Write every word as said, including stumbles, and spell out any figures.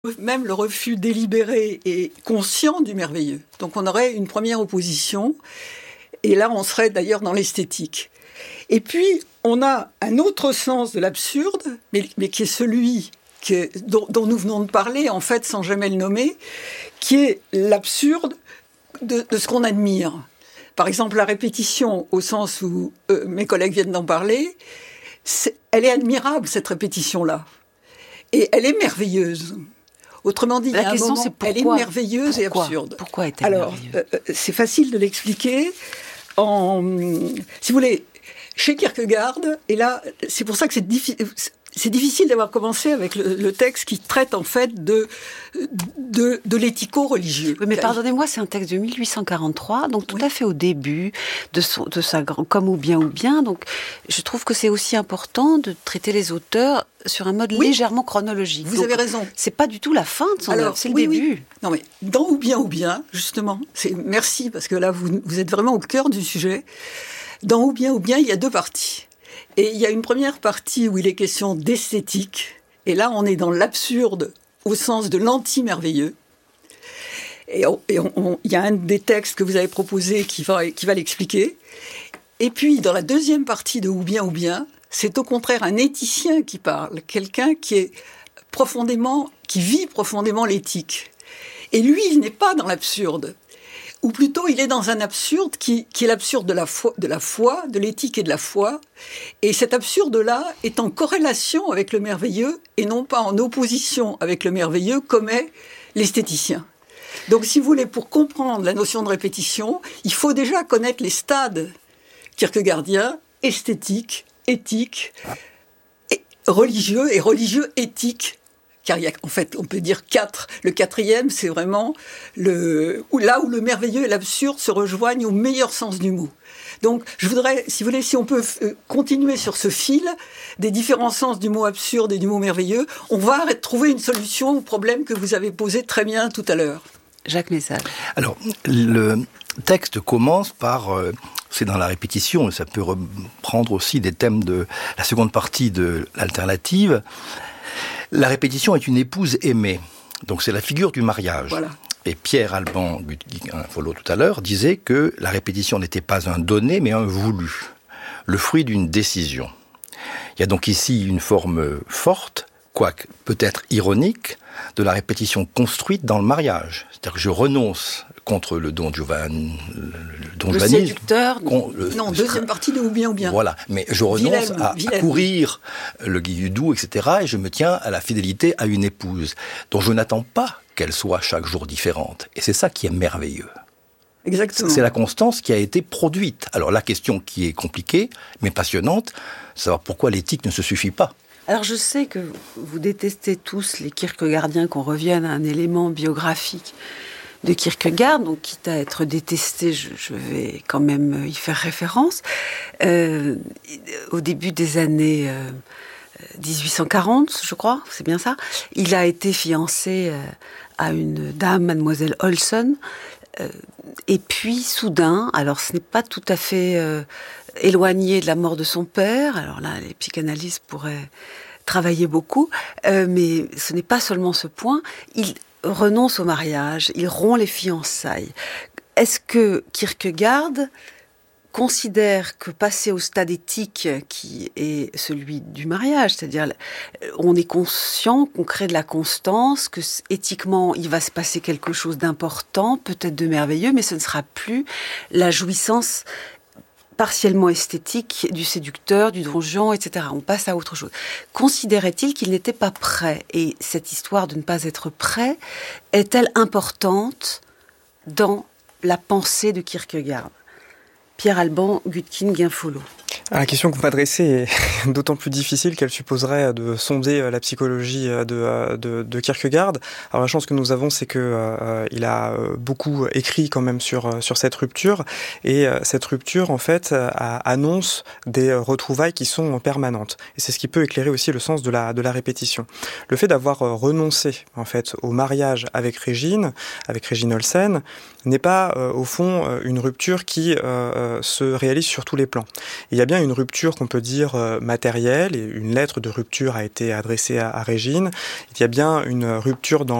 même le refus délibéré et conscient du merveilleux. Donc on aurait une première opposition, et là on serait d'ailleurs dans l'esthétique. Et puis on a un autre sens de l'absurde, mais, mais qui est celui que, dont, dont nous venons de parler, en fait, sans jamais le nommer, qui est l'absurde de, de ce qu'on admire. Par exemple, la répétition, au sens où euh, mes collègues viennent d'en parler, c'est, elle est admirable, cette répétition-là. Et elle est merveilleuse. Autrement dit, la il y a question, un moment, c'est pourquoi, elle est merveilleuse pourquoi, et absurde. Pourquoi est-elle Alors, merveilleuse ? euh, c'est facile de l'expliquer. En, si vous voulez, chez Kierkegaard, et là, c'est pour ça que c'est difficile... C'est difficile d'avoir commencé avec le, le texte qui traite en fait de, de, de l'éthico-religieux. Oui, mais pardonnez-moi, c'est un texte de mille huit cent quarante-trois, donc tout oui. à fait au début de, son, de sa comme ou bien ou bien. Donc, je trouve que c'est aussi important de traiter les auteurs sur un mode oui. légèrement chronologique. Vous donc, avez raison. C'est pas du tout la fin de son œuvre, c'est oui, le début. Oui. Non mais dans ou bien ou bien, justement, c'est merci parce que là vous vous êtes vraiment au cœur du sujet. Dans ou bien ou bien, il y a deux parties. Et il y a une première partie où il est question d'esthétique. Et là, on est dans l'absurde au sens de l'anti-merveilleux. Et il y a un des textes que vous avez proposé qui va, qui va l'expliquer. Et puis, dans la deuxième partie de Ou bien ou bien, c'est au contraire un éthicien qui parle. Quelqu'un qui est profondément, qui vit profondément l'éthique. Et lui, il n'est pas dans l'absurde. Ou plutôt, il est dans un absurde qui, qui est l'absurde de la foi, de la foi, de l'éthique et de la foi. Et cet absurde-là est en corrélation avec le merveilleux et non pas en opposition avec le merveilleux comme est l'esthéticien. Donc, si vous voulez, pour comprendre la notion de répétition, il faut déjà connaître les stades kierkegaardiens, esthétique, éthique, et religieux et religieux-éthique. Car il y a, en fait, on peut dire quatre. Le quatrième, c'est vraiment le, là où le merveilleux et l'absurde se rejoignent au meilleur sens du mot. Donc, je voudrais, si vous voulez, si on peut continuer sur ce fil des différents sens du mot absurde et du mot merveilleux, on va trouver une solution au problème que vous avez posé très bien tout à l'heure. Jacques Mézard. Alors, le texte commence par... Euh, c'est dans la répétition, ça peut reprendre aussi des thèmes de la seconde partie de l'alternative. La répétition est une épouse aimée. Donc c'est la figure du mariage. Voilà. Et Pierre Alban Gutkin-Follo tout à l'heure disait que la répétition n'était pas un donné, mais un voulu. Le fruit d'une décision. Il y a donc ici une forme forte, quoique peut-être ironique, de la répétition construite dans le mariage. C'est-à-dire que je renonce contre le don Giovanni, le don le Giovanni, séducteur. Con, le, non, deuxième partie de ou bien ou bien. Voilà, mais je renonce Willem, à, Willem. à courir le guilledou, et cetera. Et je me tiens à la fidélité à une épouse dont je n'attends pas qu'elle soit chaque jour différente. Et c'est ça qui est merveilleux. Exactement. C'est la constance qui a été produite. Alors la question qui est compliquée, mais passionnante, c'est savoir pourquoi l'éthique ne se suffit pas. Alors je sais que vous détestez tous les Kierkegaardiens, qu'on revienne à un élément biographique de Kierkegaard, donc quitte à être détesté, je, je vais quand même y faire référence. Euh, au début des années euh, dix-huit cent quarante, je crois, c'est bien ça, il a été fiancé euh, à une dame, mademoiselle Olson, euh, et puis soudain, alors ce n'est pas tout à fait euh, éloigné de la mort de son père, alors là les psychanalystes pourraient travailler beaucoup, euh, mais ce n'est pas seulement ce point, il renonce au mariage, il rompt les fiançailles. Est-ce que Kierkegaard considère que passer au stade éthique qui est celui du mariage, c'est-à-dire on est conscient qu'on crée de la constance, que éthiquement il va se passer quelque chose d'important, peut-être de merveilleux, mais ce ne sera plus la jouissance partiellement esthétique du séducteur, du donjon, et cetera. On passe à autre chose. Considérait-il qu'il n'était pas prêt ? Et cette histoire de ne pas être prêt est-elle importante dans la pensée de Kierkegaard ? Pierre Alban Gutkin-Follo. La question que vous m'adressez est d'autant plus difficile qu'elle supposerait de sonder la psychologie de, de, de Kierkegaard. Alors la chance que nous avons, c'est que euh, il a beaucoup écrit quand même sur sur cette rupture, et cette rupture en fait a, annonce des retrouvailles qui sont permanentes. Et c'est ce qui peut éclairer aussi le sens de la de la répétition. Le fait d'avoir renoncé en fait au mariage avec Régine, avec Régine Olsen, n'est pas euh, au fond une rupture qui euh, se réalise sur tous les plans. Il y a bien bien une rupture qu'on peut dire matérielle, et une lettre de rupture a été adressée à, à Régine. Il y a bien une rupture dans